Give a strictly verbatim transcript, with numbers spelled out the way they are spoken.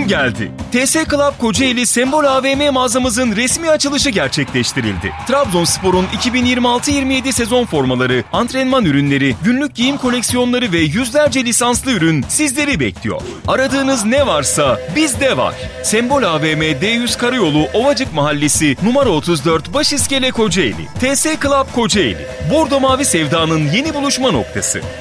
geldi. T S Club Kocaeli Sembol A V M mağazamızın resmi açılışı gerçekleştirildi. Trabzonspor'un iki bin yirmi altı yirmi yedi sezon formaları, antrenman ürünleri, günlük giyim koleksiyonları ve yüzlerce lisanslı ürün sizleri bekliyor. Aradığınız ne varsa bizde var. Sembol A V M D yüz Karayolu Ovacık Mahallesi numara otuz dört Başiskele Kocaeli. T S Club Kocaeli. Bordo Mavi Sevda'nın yeni buluşma noktası.